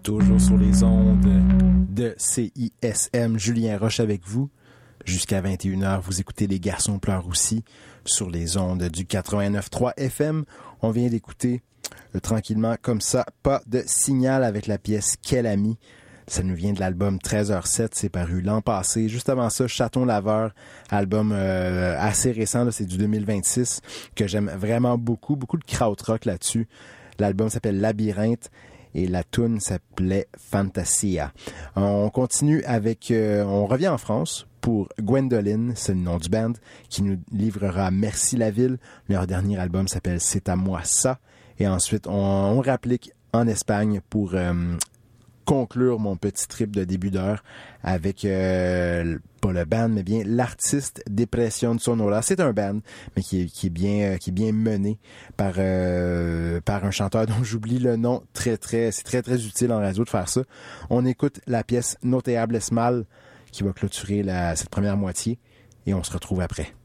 Toujours sur les ondes de CISM, Julien Roche avec vous. Jusqu'à 21h, vous écoutez Les Garçons pleurent aussi sur les ondes du 89.3 FM. On vient d'écouter tranquillement comme ça, Pas de signal avec la pièce Quel ami. Ça nous vient de l'album 13h07, c'est paru l'an passé. Juste avant ça, Chaton laveur, album assez récent, là, c'est du 2026, que j'aime vraiment beaucoup. Beaucoup de krautrock là-dessus. L'album s'appelle Labyrinthe. Et la toune s'appelait Fantasia. On continue avec... on revient en France pour Gwendoline, c'est le nom du band, qui nous livrera Merci la ville. Leur dernier album s'appelle C'est à moi ça. Et ensuite, on réapplique en Espagne pour conclure mon petit trip de début d'heure avec pas le band mais bien l'artiste Depression Sonora. C'est un band mais qui est bien mené par un chanteur dont j'oublie le nom. C'est très utile en radio de faire ça. On écoute la pièce No te hables mal qui va clôturer cette première moitié et on se retrouve après.